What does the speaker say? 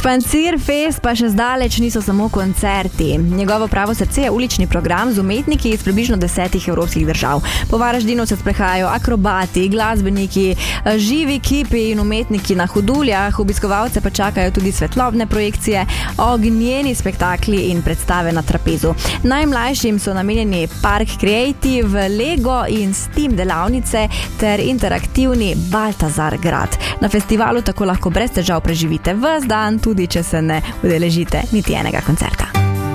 Špancir Fest pa še zdaleč niso samo koncerti. Njegovo pravo srce je ulični program z umetniki iz približno 10 evropskih držav. Po Varaždinu se sprehajajo akrobati, glasbeniki, živi kipi in umetniki na hoduljah, obiskovalce pa čakajo tudi svetlobne projekcije, ognjeni spektakli in predstave na trapezu. Najmlajšim so namenjeni Park Creative, Lego in Steam delavnice ter interaktivni Baltazar grad. Na festivalu tako lahko brez težav preživite ves dan, tudi če se ne udeležite niti enega koncerta.